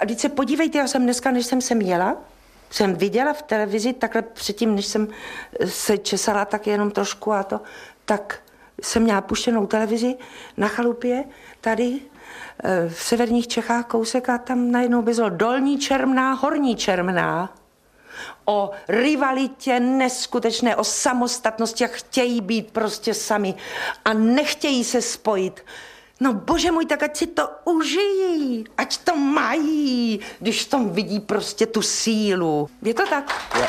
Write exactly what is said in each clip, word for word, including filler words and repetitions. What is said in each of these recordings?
A teď se podívejte, já jsem dneska, než jsem sem jela, jsem viděla v televizi, takhle předtím, než jsem se česala tak jenom trošku a to, tak jsem měla puštěnou televizi na chalupě tady v severních Čechách kousek a tam najednou bylo Dolní Čermná, Horní Čermná. O rivalitě neskutečné, o samostatnosti, jak chtějí být prostě sami a nechtějí se spojit. No bože můj, tak ať si to užijí, ať to mají, když tam vidí prostě tu sílu. Je to tak? Je.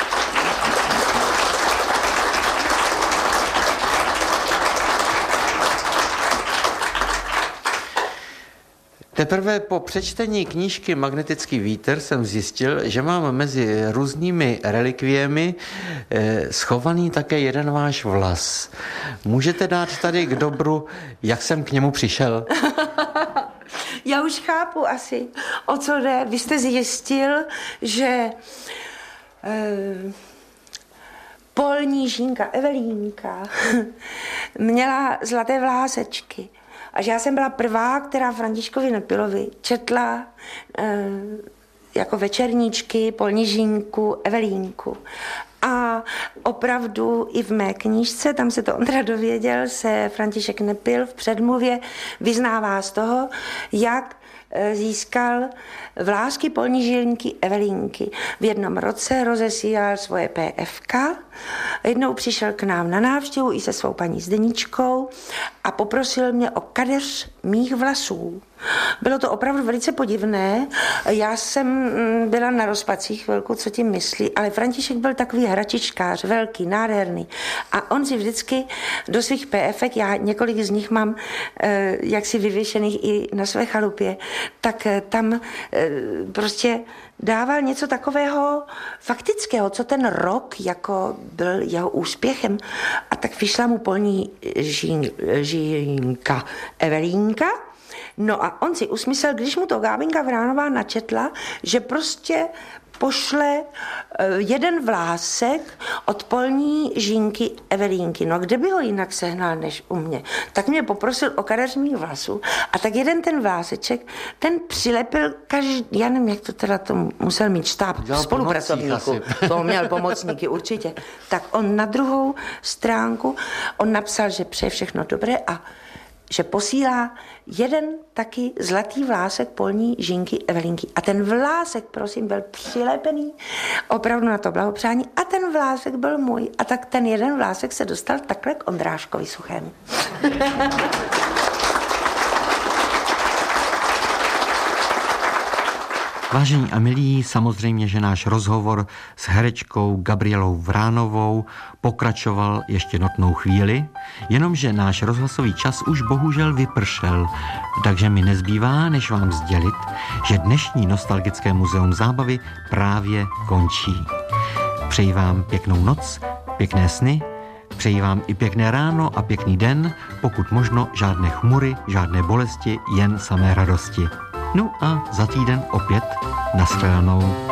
Teprve po přečtení knížky Magnetický vítr jsem zjistil, že mám mezi různými relikviemi eh, schovaný také jeden váš vlas. Můžete dát tady k dobru, jak jsem k němu přišel? Já už chápu asi, o co jde. Vy jste zjistil, že eh, polní žínka Evelínka měla zlaté vlásečky. A že já jsem byla prvá, která Františkovi Nepilovi četla e, jako večerníčky polní žínku Evelínku. A opravdu i v mé knížce, tam se to Ondra dověděl, se František Nepil v předmluvě vyznává z toho, jak získal vlásky polní žínky Evelínky. V jednom roce rozesílal svoje P F K, jednou přišel k nám na návštěvu i se svou paní Zdeničkou a poprosil mě o kadeř mých vlasů. Bylo to opravdu velice podivné. Já jsem byla na rozpacích chvilku, co tím myslí, ale František byl takový hračičkář, velký, nádherný. A on si vždycky do svých P F ek, já několik z nich mám eh, jaksi vyvěšených i na své chalupě, tak eh, tam eh, prostě dával něco takového faktického, co ten rok jako byl jeho úspěchem. A tak vyšla mu polní žín, žínka Evelínka. No a on si usmyslel, když mu to Gábinka Vránová načetla, že prostě pošle jeden vlásek od polní žínky Evelínky. No kde by ho jinak sehnal než u mě? Tak mě poprosil o kadeř mých vlasů a tak jeden ten vláseček, ten přilepil každý, já nevím, jak to teda to musel mít štáb spolupracovníků. To měl pomocníky určitě. Tak on na druhou stránku, on napsal, že přeje všechno dobré a že posílá jeden taky zlatý vlásek polní žínky Evelínky. A ten vlásek, prosím, byl přilepený opravdu na to blahopřání a ten vlásek byl můj. A tak ten jeden vlásek se dostal takhle k Ondráškovi Suchému. Vážení a milí, samozřejmě, že náš rozhovor s herečkou Gabrielou Vránovou pokračoval ještě notnou chvíli, jenomže náš rozhlasový čas už bohužel vypršel, takže mi nezbývá, než vám sdělit, že dnešní Nostalgické muzeum zábavy právě končí. Přeji vám pěknou noc, pěkné sny, přeji vám i pěkné ráno a pěkný den, pokud možno žádné chmury, žádné bolesti, jen samé radosti. No a za týden opět nashledanou.